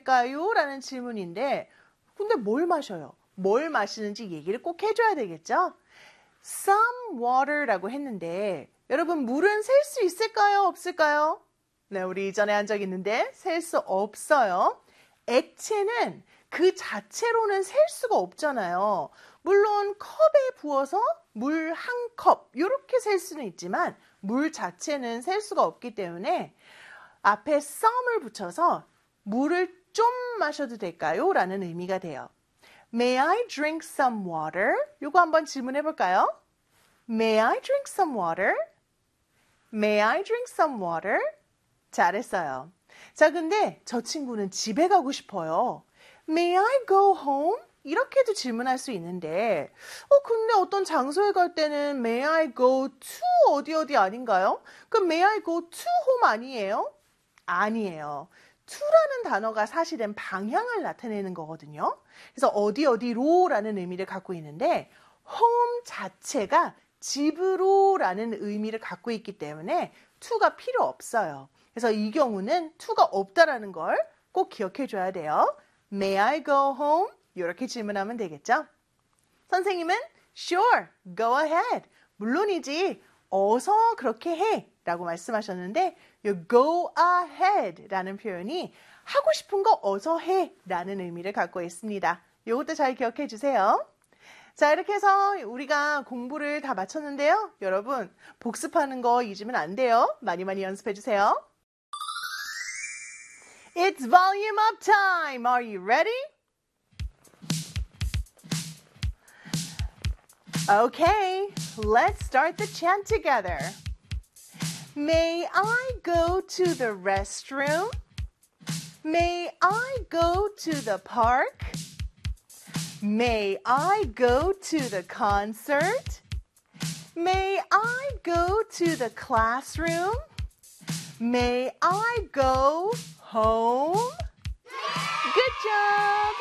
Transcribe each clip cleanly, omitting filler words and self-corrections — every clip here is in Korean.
될까요? 라는 질문인데 근데 뭘 마셔요? 뭘 마시는지 얘기를 꼭 해줘야 되겠죠? Some water라고 했는데 여러분 물은 셀 수 있을까요? 없을까요? 네, 우리 이전에 한 적 있는데 셀 수 없어요. 액체는 그 자체로는 셀 수가 없잖아요. 물론 컵에 부어서 물 한 컵 이렇게 셀 수는 있지만 물 자체는 셀 수가 없기 때문에 앞에 some을 붙여서 물을 좀 마셔도 될까요? 라는 의미가 돼요. May I drink some water? 요거 한번 질문해 볼까요? May I drink some water? May I drink some water? 잘했어요. 자, 근데 저 친구는 집에 가고 싶어요. May I go home? 이렇게도 질문할 수 있는데 근데 어떤 장소에 갈 때는 May I go to 어디 아닌가요? 그럼 May I go to home 아니에요? 아니에요. to라는 단어가 사실은 방향을 나타내는 거거든요. 그래서 어디로 라는 의미를 갖고 있는데 home 자체가 집으로 라는 의미를 갖고 있기 때문에 to가 필요 없어요. 그래서 이 경우는 to가 없다라는 걸 꼭 기억해 줘야 돼요. May I go home? 이렇게 질문하면 되겠죠? 선생님은 Sure, go ahead. 물론이지, 어서 그렇게 해 라고 말씀하셨는데 이 go ahead 라는 표현이 하고 싶은 거 어서 해 라는 의미를 갖고 있습니다. 이것도 잘 기억해 주세요. 자, 이렇게 해서 우리가 공부를 다 마쳤는데요. 여러분, 복습하는 거 잊으면 안 돼요. 많이 연습해 주세요. It's volume up time. Are you ready? Okay, let's start the chant together. May I go to the restroom? May I go to the park? May I go to the concert? May I go to the classroom? May I go home? Good job!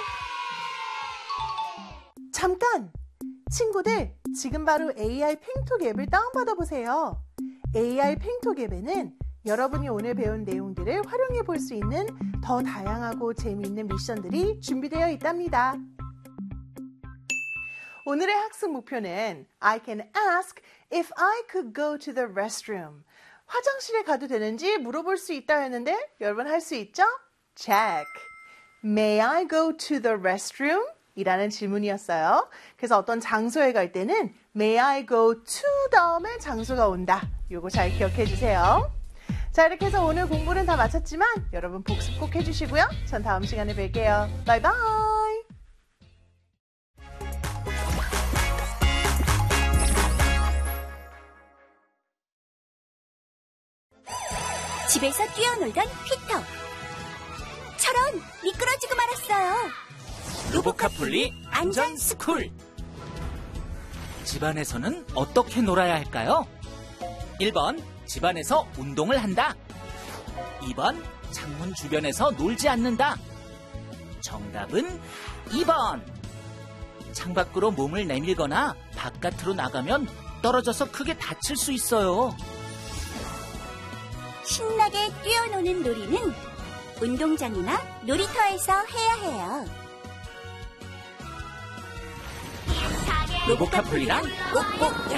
잠깐! 친구들, 지금 바로 AI 팽톡 앱을 다운받아 보세요. AI 팽톡 앱에는 여러분이 오늘 배운 내용들을 활용해 볼 수 있는 더 다양하고 재미있는 미션들이 준비되어 있답니다. 오늘의 학습 목표는 I can ask if I could go to the restroom. 화장실에 가도 되는지 물어볼 수 있다 했는데 여러분 할 수 있죠? Check. May I go to the restroom? 이라는 질문이었어요. 그래서 어떤 장소에 갈 때는 May I go to 다음에 장소가 온다. 요거 잘 기억해 주세요. 자, 이렇게 해서 오늘 공부는 다 마쳤지만 여러분 복습 꼭 해주시고요. 전 다음 시간에 뵐게요. 바이바이. 집에서 뛰어놀던 피터. 저런 미끄러지고 말았어요. 로보카폴리 안전스쿨. 집안에서는 어떻게 놀아야 할까요? 1번, 집안에서 운동을 한다. 2번, 창문 주변에서 놀지 않는다. 정답은 2번. 창밖으로 몸을 내밀거나 바깥으로 나가면 떨어져서 크게 다칠 수 있어요. 신나게 뛰어노는 놀이는 운동장이나 놀이터에서 해야 해요. 로보카폴리랑 꼭꼭